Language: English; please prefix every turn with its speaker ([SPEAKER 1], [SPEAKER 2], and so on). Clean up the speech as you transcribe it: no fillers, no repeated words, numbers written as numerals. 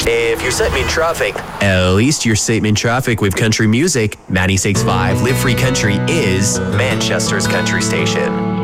[SPEAKER 1] If you're sitting in traffic,
[SPEAKER 2] At least you're sitting in traffic with country music. 96.5 Live Free Country is
[SPEAKER 1] Manchester's country station.